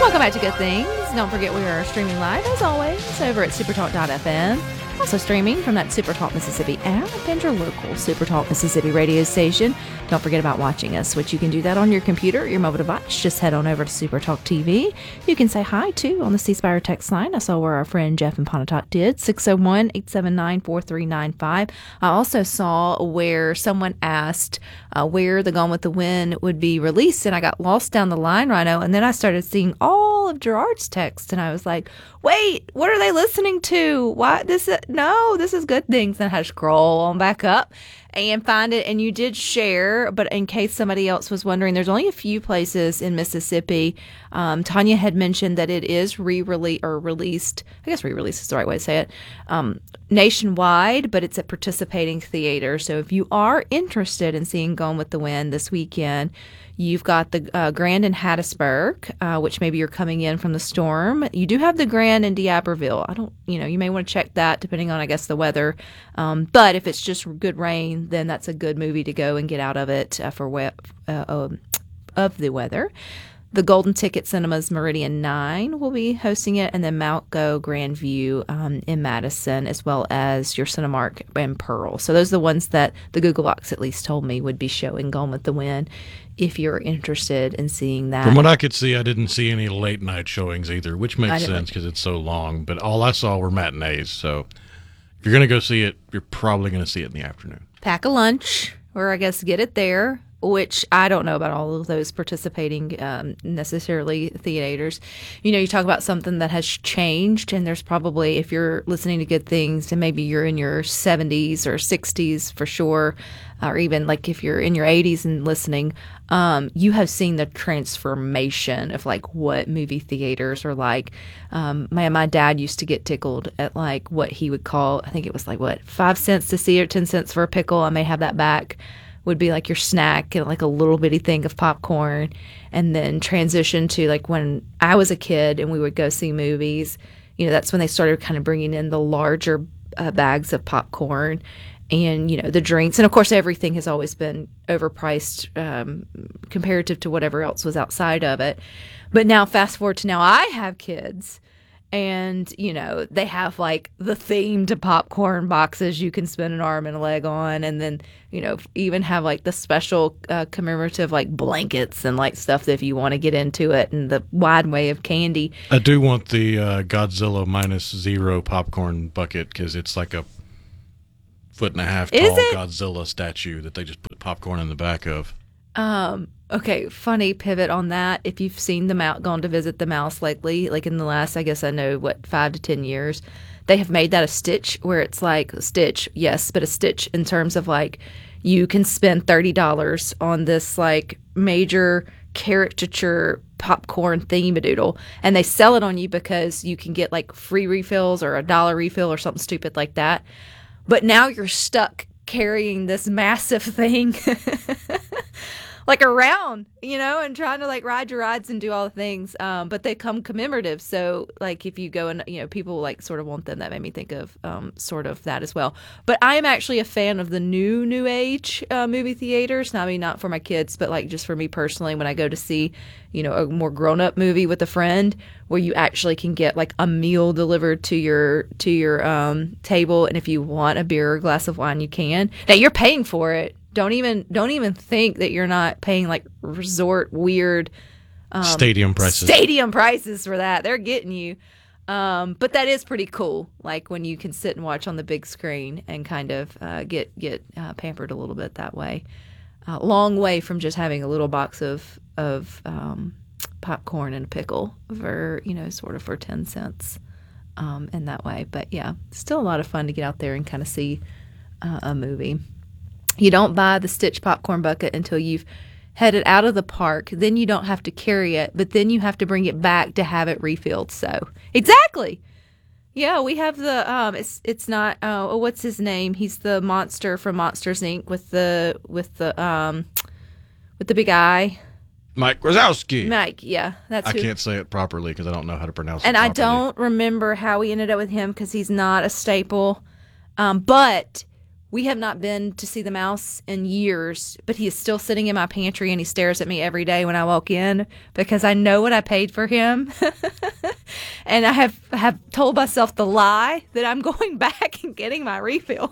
Welcome back to Good Things. Don't forget we are streaming live, as always, over at supertalk.fm. Also streaming from that Supertalk Mississippi app and your local Supertalk Mississippi radio station. Don't forget about watching us, which you can do that on your computer or your mobile device. Just head on over to Supertalk TV. You can say hi, too, on the C Spire text line. I saw where our friend Jeff in Pontotoc did, 601-879-4395. I also saw where someone asked where the Gone with the Wind would be released, and I got lost down the line, Rhino, and then I started seeing all of Gerard's texts, and I was like, wait, what are they listening to? Why this is Good Things. And I had to scroll on back up and find it. And you did share, but in case somebody else was wondering, there's only a few places in Mississippi. Tanya had mentioned that it is released. I guess re-release is the right way to say it. Nationwide, but it's at participating theaters. So if you are interested in seeing Gone with the Wind this weekend, you've got the Grand in Hattiesburg, which maybe you're coming in from the storm. You do have the Grand in D'Iberville. You may want to check that depending on, I guess, the weather. But if it's just good rain, then that's a good movie to go and get out of it of the weather. The Golden Ticket Cinemas Meridian 9 will be hosting it, and then Mount Go Grandview in Madison, as well as your Cinemark and Pearl. So those are the ones that the Google Docs at least told me would be showing Gone with the Wind if you're interested in seeing that. From what I could see, I didn't see any late night showings either, which makes sense because it's so long. But all I saw were matinees. So if you're going to go see it, you're probably going to see it in the afternoon. Pack a lunch, or I guess get it there, which I don't know about all of those participating necessarily theaters. You talk about something that has changed, and there's probably, if you're listening to Good Things, and maybe you're in your 70s or 60s for sure, or even like if you're in your 80s and listening, you have seen the transformation of like what movie theaters are like. My dad used to get tickled at like what he would call, I think it was like 5 cents to see it, 10 cents for a pickle. I may have that back. Would be like your snack and like a little bitty thing of popcorn, and then transition to like when I was a kid and we would go see movies, that's when they started kind of bringing in the larger bags of popcorn and, the drinks. And of course, everything has always been overpriced comparative to whatever else was outside of it. But now fast forward to now, I have kids. And, they have like the themed popcorn boxes you can spin an arm and a leg on. And then, even have like the special commemorative like blankets and like stuff that if you want to get into it, and the wide way of candy. I do want the Godzilla -0 popcorn bucket because it's like a 1.5 foot tall Godzilla statue that they just put popcorn in the back of. Okay, funny pivot on that. If you've seen gone to visit the Mouse lately, like in the last, I guess 5 to 10 years, they have made that a Stitch where it's like a Stitch, yes, but a Stitch in terms of like you can spend $30 on this like major caricature popcorn thingamadoodle, and they sell it on you because you can get like free refills or $1 refill or something stupid like that. But now you're stuck carrying this massive thing like around, and trying to like ride your rides and do all the things. But they come commemorative. So like if you go and, people like sort of want them, that made me think of sort of that as well. But I am actually a fan of the new age movie theaters. Now, I mean, not for my kids, but like just for me personally, when I go to see, a more grown up movie with a friend where you actually can get like a meal delivered to your table. And if you want a beer or a glass of wine, you can. Now you're paying for it. Don't even think that you're not paying like resort weird stadium prices for that. They're getting you. But that is pretty cool. Like when you can sit and watch on the big screen and kind of get pampered a little bit that way. Long way from just having a little box of popcorn and a pickle for sort of for 10 cents in that way. But yeah, still a lot of fun to get out there and kind of see a movie. You don't buy the Stitch popcorn bucket until you've headed out of the park. Then you don't have to carry it, but then you have to bring it back to have it refilled. So exactly. Yeah, we have the it's not what's his name? He's the monster from Monsters Inc. with the big eye. Mike Wazowski. Mike, yeah, that's who. I can't say it properly because I don't know how to pronounce it. And properly. I don't remember how we ended up with him because he's not a staple. But We have not been to see the mouse in years, but he is still sitting in my pantry and he stares at me every day when I walk in because I know what I paid for him. And I have told myself the lie that I'm going back and getting my refill.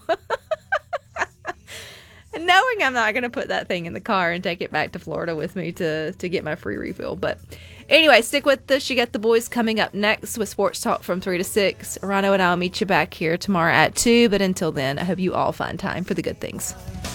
And knowing I'm not going to put that thing in the car and take it back to Florida with me to get my free refill. But anyway, stick with us. You got the boys coming up next with Sports Talk from 3 to 6. Rhino and I will meet you back here tomorrow at 2. But until then, I hope you all find time for the good things.